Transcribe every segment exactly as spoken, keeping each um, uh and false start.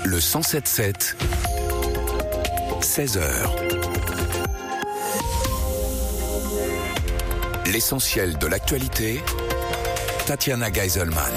Le cent sept sept, seize heures. L'essentiel de l'actualité, Tatiana Geiselman.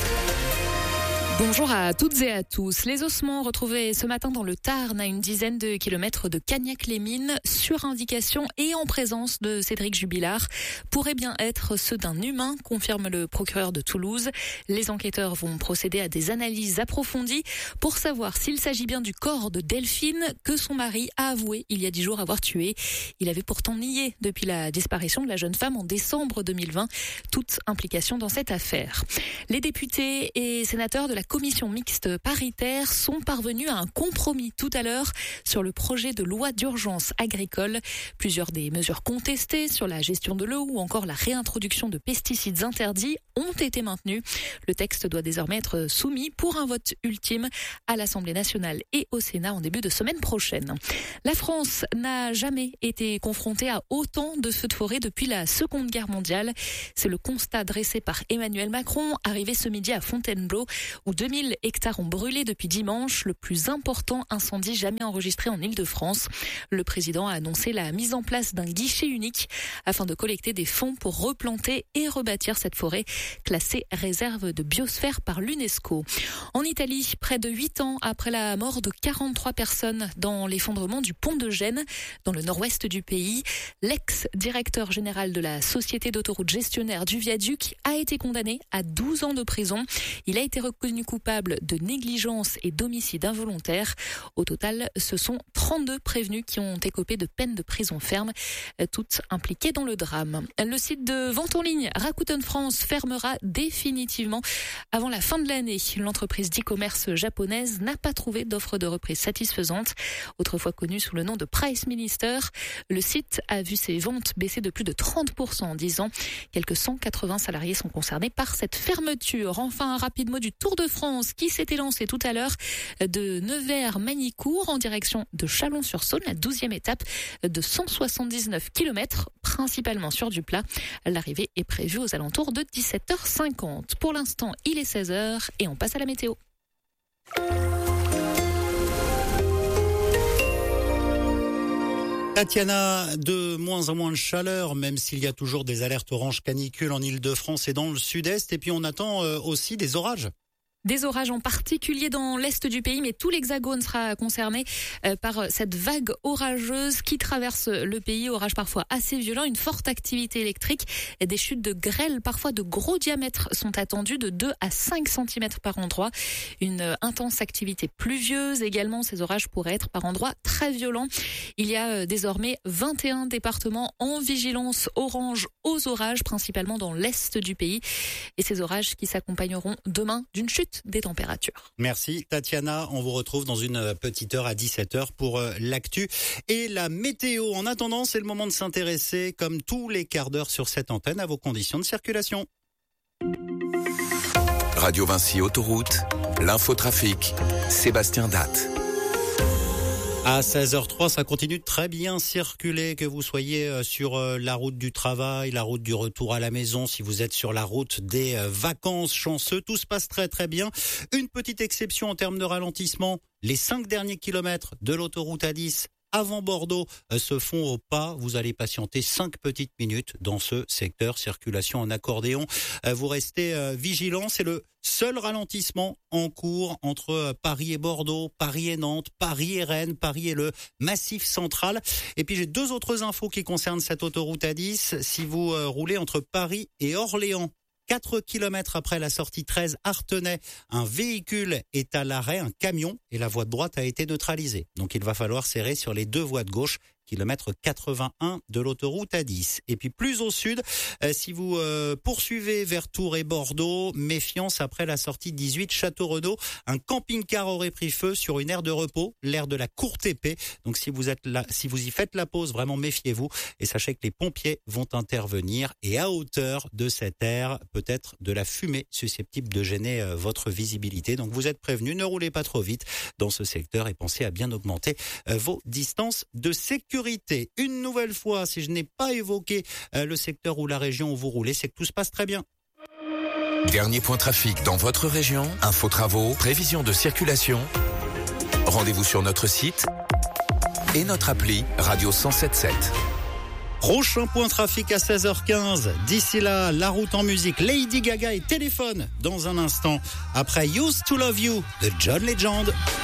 Bonjour à toutes et à tous. Les ossements retrouvés ce matin dans le Tarn, à une dizaine de kilomètres de Cagnac-les-Mines, sur indication et en présence de Cédric Jubilard, pourraient bien être ceux d'un humain, confirme le procureur de Toulouse. Les enquêteurs vont procéder à des analyses approfondies pour savoir s'il s'agit bien du corps de Delphine que son mari a avoué il y a dix jours avoir tué. Il avait pourtant nié depuis la disparition de la jeune femme en décembre deux mille vingt toute implication dans cette affaire. Les députés et sénateurs de la commission mixte paritaire sont parvenus à un compromis tout à l'heure sur le projet de loi d'urgence agricole. Plusieurs des mesures contestées sur la gestion de l'eau ou encore la réintroduction de pesticides interdits ont été maintenues. Le texte doit désormais être soumis pour un vote ultime à l'Assemblée nationale et au Sénat en début de semaine prochaine. La France n'a jamais été confrontée à autant de feux de forêt depuis la Seconde Guerre mondiale. C'est le constat dressé par Emmanuel Macron, arrivé ce midi à Fontainebleau, où deux mille hectares ont brûlé depuis dimanche, le plus important incendie jamais enregistré en Île-de-France. Le président a annoncé la mise en place d'un guichet unique afin de collecter des fonds pour replanter et rebâtir cette forêt classée réserve de biosphère par l'UNESCO. En Italie, près de huit ans après la mort de quarante-trois personnes dans l'effondrement du pont de Gênes, dans le nord-ouest du pays, l'ex-directeur général de la société d'autoroute gestionnaire du viaduc a été condamné à douze ans de prison. Il a été reconnu coupable de négligence et d'homicide involontaire. Au total, ce sont trente-deux prévenus qui ont écopé de peines de prison ferme, toutes impliquées dans le drame. Le site de vente en ligne Rakuten France fermera définitivement avant la fin de l'année. L'entreprise d'e-commerce japonaise n'a pas trouvé d'offre de reprise satisfaisante. Autrefois connue sous le nom de Price Minister, le site a vu ses ventes baisser de plus de trente pour cent en dix ans. Quelques cent quatre-vingts salariés sont concernés par cette fermeture. Enfin, un rapide mot du Tour de France qui s'était lancé tout à l'heure de Nevers-Magnicourt en direction de Chalon-sur-Saône, la douzième étape de cent soixante-dix-neuf kilomètres, principalement sur du plat. L'arrivée est prévue aux alentours de dix-sept heures cinquante. Pour l'instant, il est seize heures et on passe à la météo. Tatiana, de moins en moins de chaleur, même s'il y a toujours des alertes orange canicule en Île-de-France et dans le sud-est. Et puis on attend aussi des orages. Des orages en particulier dans l'est du pays, mais tout l'hexagone sera concerné par cette vague orageuse qui traverse le pays. Orage parfois assez violent, une forte activité électrique, des chutes de grêle parfois de gros diamètre sont attendues de deux à cinq centimètres par endroit. Une intense activité pluvieuse également, ces orages pourraient être par endroits très violents. Il y a désormais vingt et un départements en vigilance orange aux orages, principalement dans l'est du pays. Et ces orages qui s'accompagneront demain d'une chute des températures. Merci Tatiana, on vous retrouve dans une petite heure à dix-sept heures pour l'actu et la météo. En attendant, c'est le moment de s'intéresser, comme tous les quarts d'heure sur cette antenne, à vos conditions de circulation. Radio Vinci Autoroute, l'infotrafic, Sébastien Datte. À seize heures trois, ça continue de très bien circuler, que vous soyez sur la route du travail, la route du retour à la maison, si vous êtes sur la route des vacances, chanceux, tout se passe très très bien. Une petite exception en termes de ralentissement, les cinq derniers kilomètres de l'autoroute A dix avant Bordeaux se font au pas. Vous allez patienter cinq petites minutes dans ce secteur, circulation en accordéon. Vous restez vigilants, c'est le seul ralentissement en cours entre Paris et Bordeaux, Paris et Nantes, Paris et Rennes, Paris et le Massif central. Et puis j'ai deux autres infos qui concernent cette autoroute A dix. Si vous roulez entre Paris et Orléans, quatre kilomètres après la sortie treize Artenay, un véhicule est à l'arrêt, un camion, et la voie de droite a été neutralisée. Donc il va falloir serrer sur les deux voies de gauche, kilomètre quatre-vingt-un de l'autoroute A dix. Et puis plus au sud, euh, si vous euh, poursuivez vers Tours et Bordeaux, méfiance après la sortie dix-huit Château-Renaud. Un camping-car aurait pris feu sur une aire de repos, l'aire de la Courte Épée. Donc si vous êtes là, si vous y faites la pause, vraiment méfiez-vous et sachez que les pompiers vont intervenir. Et à hauteur de cette aire, peut-être de la fumée susceptible de gêner euh, votre visibilité. Donc vous êtes prévenus, ne roulez pas trop vite dans ce secteur et pensez à bien augmenter euh, vos distances de sécurité. Une nouvelle fois, si je n'ai pas évoqué euh, le secteur ou la région où vous roulez, c'est que tout se passe très bien. Dernier point trafic dans votre région, info travaux, prévision de circulation. Rendez-vous sur notre site et notre appli Radio cent sept sept. Prochain point trafic à seize heures quinze. D'ici là, la route en musique, Lady Gaga et Téléphone dans un instant. Après Used to Love You de John Legend.